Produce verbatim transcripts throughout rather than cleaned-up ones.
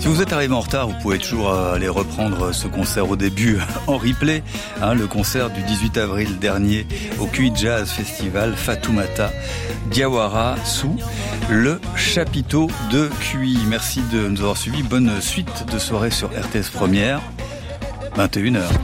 Si vous êtes arrivé en retard, vous pouvez toujours aller reprendre ce concert au début en replay. Hein, le concert du dix-huit avril dernier au Q I Jazz Festival, Fatoumata Diawara sous le chapiteau de Q I. Merci de nous avoir suivis. Bonne suite de soirée sur R T S Première, vingt et une heures.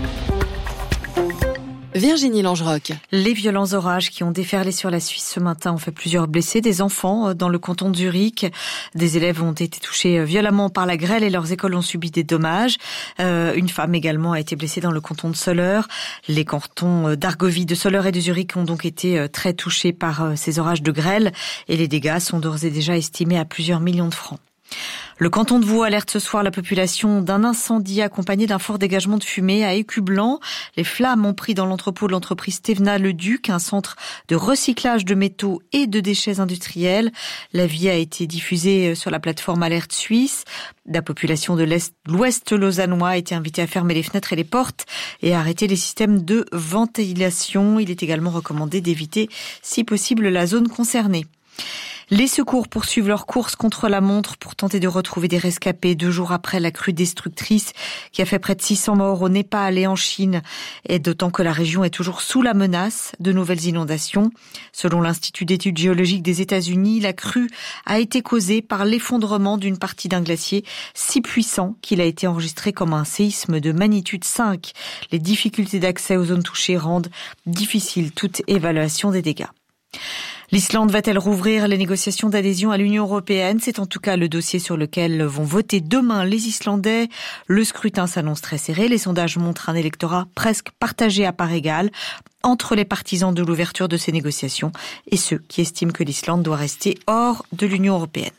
Virginie Langeroc. Les violents orages qui ont déferlé sur la Suisse ce matin ont fait plusieurs blessés, des enfants dans le canton de Zurich. Des élèves ont été touchés violemment par la grêle et leurs écoles ont subi des dommages. Euh, une femme également a été blessée dans le canton de Soleure. Les cantons d'Argovie, de Soleure et de Zurich ont donc été très touchés par ces orages de grêle et les dégâts sont d'ores et déjà estimés à plusieurs millions de francs. Le canton de Vaud alerte ce soir la population d'un incendie accompagné d'un fort dégagement de fumée à Écublanc. Les flammes ont pris dans l'entrepôt de l'entreprise Stevenat-le-Duc, un centre de recyclage de métaux et de déchets industriels. L'avis a été diffusé sur la plateforme Alerte Suisse. La population de l'Est, l'Ouest lausannois a été invitée à fermer les fenêtres et les portes et à arrêter les systèmes de ventilation. Il est également recommandé d'éviter, si possible, la zone concernée. Les secours poursuivent leur course contre la montre pour tenter de retrouver des rescapés deux jours après la crue destructrice qui a fait près de six cents morts au Népal et en Chine, et d'autant que la région est toujours sous la menace de nouvelles inondations. Selon l'Institut d'études géologiques des États-Unis, la crue a été causée par l'effondrement d'une partie d'un glacier si puissant qu'il a été enregistré comme un séisme de magnitude cinq. Les difficultés d'accès aux zones touchées rendent difficile toute évaluation des dégâts. L'Islande va-t-elle rouvrir les négociations d'adhésion à l'Union européenne ? C'est en tout cas le dossier sur lequel vont voter demain les Islandais. Le scrutin s'annonce très serré. Les sondages montrent un électorat presque partagé à part égale entre les partisans de l'ouverture de ces négociations et ceux qui estiment que l'Islande doit rester hors de l'Union européenne.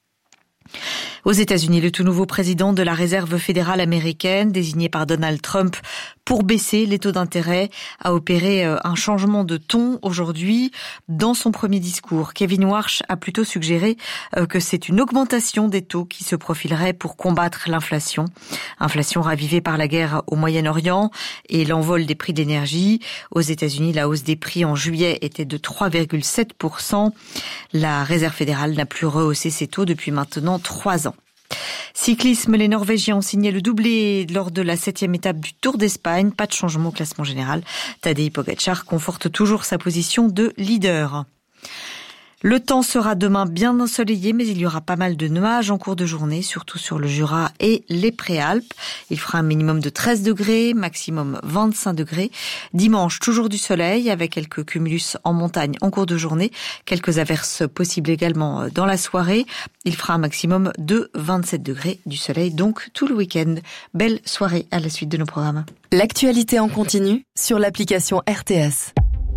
Aux États-Unis, le tout nouveau président de la Réserve fédérale américaine, désigné par Donald Trump pour baisser les taux d'intérêt, a opéré un changement de ton aujourd'hui. Dans son premier discours, Kevin Warsh a plutôt suggéré que c'est une augmentation des taux qui se profilerait pour combattre l'inflation. Inflation ravivée par la guerre au Moyen-Orient et l'envol des prix de l'énergie. Aux États-Unis, la hausse des prix en juillet était de trois virgule sept pour cent. La Réserve fédérale n'a plus rehaussé ses taux depuis maintenant trois ans. Cyclisme, les Norvégiens ont signé le doublé lors de la septième étape du Tour d'Espagne. Pas de changement au classement général. Tadej Pogačar conforte toujours sa position de leader. Le temps sera demain bien ensoleillé, mais il y aura pas mal de nuages en cours de journée, surtout sur le Jura et les Préalpes. Il fera un minimum de treize degrés, maximum vingt-cinq degrés. Dimanche, toujours du soleil, avec quelques cumulus en montagne en cours de journée. Quelques averses possibles également dans la soirée. Il fera un maximum de vingt-sept degrés, du soleil donc tout le week-end. Belle soirée à la suite de nos programmes. L'actualité en continu sur l'application R T S.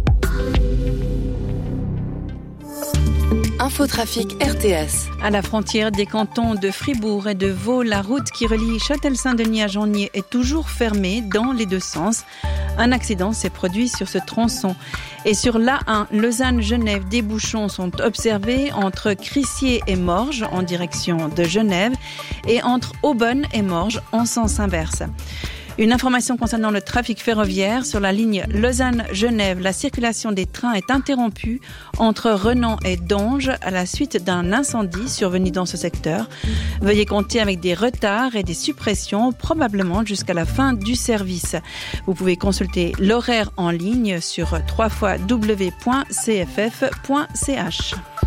Infotrafic R T S. À la frontière des cantons de Fribourg et de Vaud, la route qui relie Châtel-Saint-Denis à Gennier est toujours fermée dans les deux sens. Un accident s'est produit sur ce tronçon. Et sur l'A un, Lausanne-Genève, des bouchons sont observés entre Crissier et Morges en direction de Genève et entre Aubonne et Morges en sens inverse. Une information concernant le trafic ferroviaire sur la ligne Lausanne-Genève. La circulation des trains est interrompue entre Renan et Donge à la suite d'un incendie survenu dans ce secteur. Veuillez compter avec des retards et des suppressions probablement jusqu'à la fin du service. Vous pouvez consulter l'horaire en ligne sur w w w point c f f point c h.